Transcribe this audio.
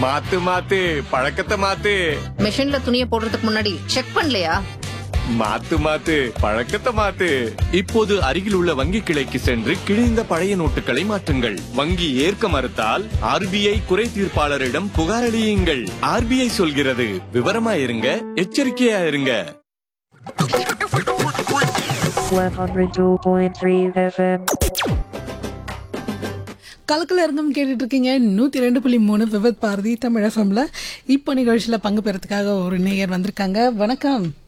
மாத்து மாத்து பழக்கத்தை மாத்து. மிஷின்ல துணியை போடுறதுக்கு முன்னாடி செக் பண்ணலையா? மாத்து மாத்து பழக்கத்தை மாத்து. இப்போது அருகில் உள்ள வங்கி கிளைக்கு சென்று கிழிந்த பழைய நோட்டுகளை மாற்றுங்கள். வங்கி ஏற்க மறுத்தால் RBI குறை தீர்ப்பாளரிடம் புகார் அளியுங்கள். RBI சொல்கிறது, விவரமா இருங்க, எச்சரிக்கையா இருங்க. 102.3 FM. கலக்கல இருந்தும் கேட்டுட்டு இருக்கீங்க 102.3 விவத் பாரதி தமிழ் எஃப்எம்ல. இப்போ நிகழ்ச்சியில் பங்கு பெறத்துக்காக ஒரு நேயர் வந்திருக்காங்க. வணக்கம்.